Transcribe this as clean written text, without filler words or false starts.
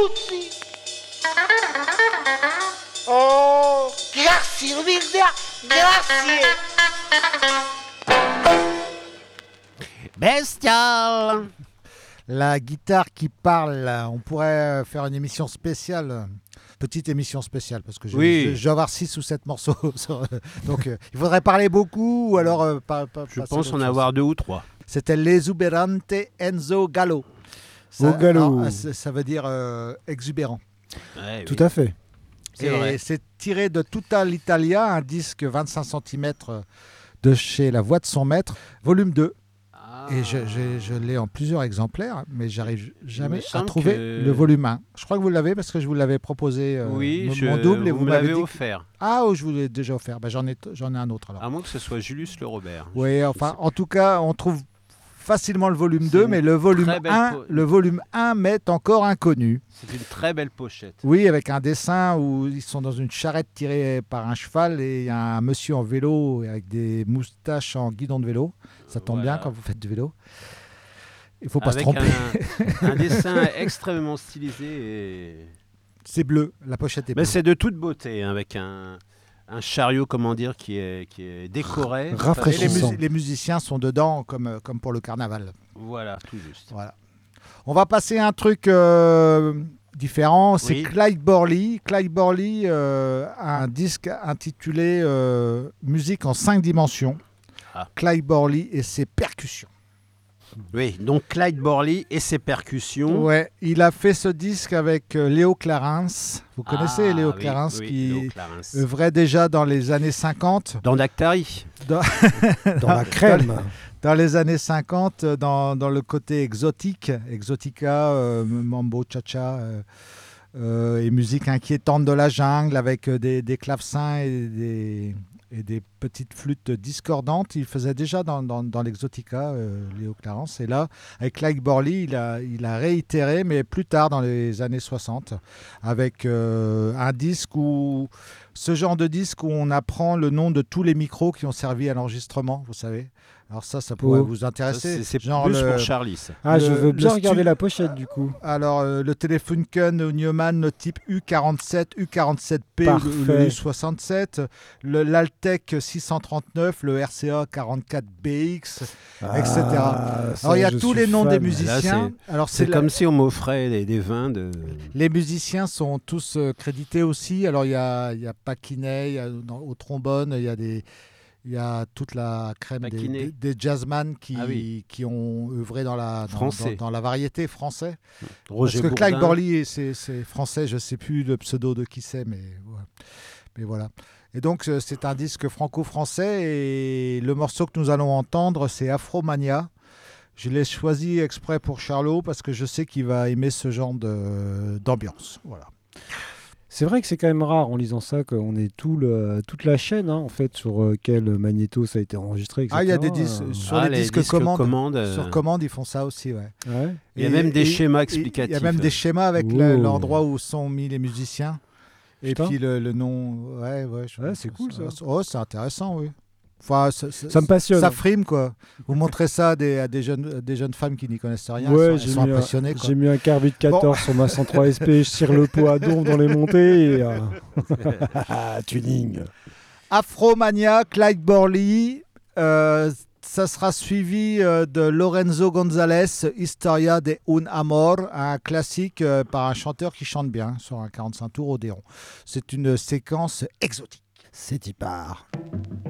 Oh, grazie, Luisa, grazie. Bestial. La guitare qui parle, on pourrait faire une émission spéciale, petite émission spéciale, parce que je vais avoir 6 ou 7 morceaux. Donc il faudrait parler beaucoup, ou alors je pense en avoir 2 ou 3. C'était l'Esuberante Enzo Gallo. Ça veut dire exubérant. Ouais, Tout à fait. Et c'est tiré de Tutta l'Italia, un disque 25 cm de chez La Voix de son maître, volume 2. Et je l'ai en plusieurs exemplaires, mais j'arrive jamais à trouver le volume 1. Je crois que vous l'avez parce que je vous l'avais proposé mon double et vous me m'avez l'avez dit offert. Ah, je vous l'ai déjà offert. J'en ai un autre alors. À moins que ce soit Julius Le Robert. Oui, enfin, en tout cas, on trouve facilement le volume 2, mais le volume 1 m'est encore inconnu. C'est une très belle pochette. Oui, avec un dessin où ils sont dans une charrette tirée par un cheval et il y a un monsieur en vélo avec des moustaches en guidon de vélo. Ça tombe bien quand vous faites du vélo. Il ne faut pas se tromper. Un dessin extrêmement stylisé. Et... C'est bleu, la pochette est bleue. Mais c'est de toute beauté, hein, avec un chariot, comment dire, qui est décoré. Et les musiciens sont dedans comme pour le carnaval. Voilà, tout juste. Voilà. On va passer à un truc différent, c'est Clyde Borley. Clyde Borley a un disque intitulé Musique en 5 dimensions. Clyde Borley et ses percussions. Oui, donc Clyde Borley et ses percussions. Ouais, il a fait ce disque avec Léo Clarence. Vous connaissez Léo Clarence qui œuvrait déjà dans les années 50. Dans Dactari. Dans la crème. Dans les années 50, dans le côté exotique, exotica, mambo, cha-cha, et musique inquiétante de la jungle avec des clavecins et des petites flûtes discordantes. Il faisait déjà dans l'exotica, Léo Clarence. Et là, avec Clyde Borley, il a réitéré, mais plus tard, dans les années 60, avec un disque ce genre de disque où on apprend le nom de tous les micros qui ont servi à l'enregistrement, vous savez. Alors ça pourrait vous intéresser. C'est genre plus pour Charlie. Ça. Je veux bien regarder la pochette du coup. Alors le Telefunken Neumann type U47, U47P ou le U67, l'Altec 639, le RCA 44BX, etc. Alors il y a tous les noms des musiciens. Là, c'est comme si on m'offrait des vins de... Les musiciens sont tous crédités aussi. Alors il y a Paquinet, au trombone, il y a toute la crème des jazzman qui ont œuvré dans la variété française. Roger Parce que Clyde Borley, c'est français, je ne sais plus le pseudo de qui c'est, mais voilà. Et donc, c'est un disque franco-français et le morceau que nous allons entendre, c'est Afromania. Je l'ai choisi exprès pour Charlot parce que je sais qu'il va aimer ce genre d'ambiance. Voilà. C'est vrai que c'est quand même rare en lisant ça qu'on ait toute la chaîne en fait sur quel magnéto ça a été enregistré, etc. Il y a des disques sur les disques commande. Sur commande, ils font ça aussi, ouais. Il y a même des schémas explicatifs. Il y a même des schémas avec l'endroit où sont mis les musiciens. Et puis le nom. Ouais, c'est cool ça. Oh, c'est intéressant, oui. Enfin, ça me passionne. Ça frime, quoi. Vous montrez ça à des jeunes femmes qui n'y connaissent rien. Elles sont impressionnées. J'ai mis un Carbide 14 sur ma 103 SP. Je tire le pot à donf dans les montées. Et, tuning. Afromania, Clyde Borley. Ça sera suivi de Lorenzo González, Historia de un Amor, un classique par un chanteur qui chante bien sur un 45 tours Odéon. C'est une séquence exotique. C'est y part.